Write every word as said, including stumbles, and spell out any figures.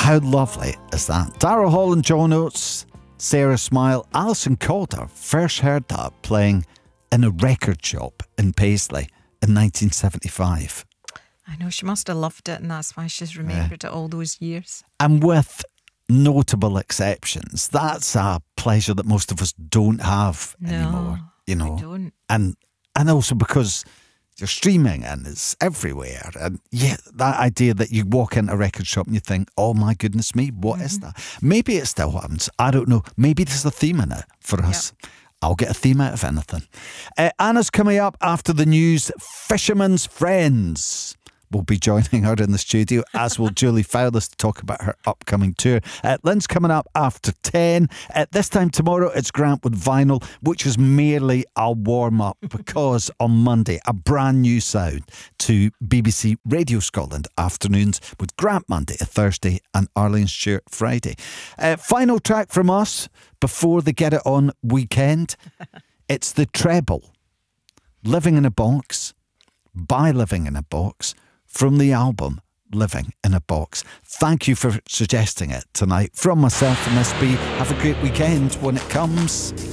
How lovely is that? Daryl Hall and John Oates, Sarah Smile, Alison Calder first heard that playing in a record shop in Paisley in nineteen seventy-five. I know, she must have loved it, and that's why she's remembered yeah. it all those years. And with notable exceptions, that's a pleasure that most of us don't have no, anymore. You know, we don't. And and also because you're streaming and it's everywhere. And yeah, that idea that you walk into a record shop and you think, oh my goodness me, what mm-hmm. is that? Maybe it still happens. I don't know. Maybe there's a theme in it for us. Yep. I'll get a theme out of anything. Uh, Anna's coming up after the news. Fisherman's Friends will be joining her in the studio, as will Julie Fowlis, to talk about her upcoming tour. Uh, Lynn's coming up after ten. At this time tomorrow, it's Grant with Vinyl, which is merely a warm-up because on Monday, a brand new sound to B B C Radio Scotland afternoons with Grant Monday to Thursday and Arlene Stewart Friday. Uh, final track from us before the Get It On weekend. It's the treble, Living in a Box, by Living in a Box, from the album Living in a Box. Thank you for suggesting it tonight. From myself and S B, have a great weekend when it comes.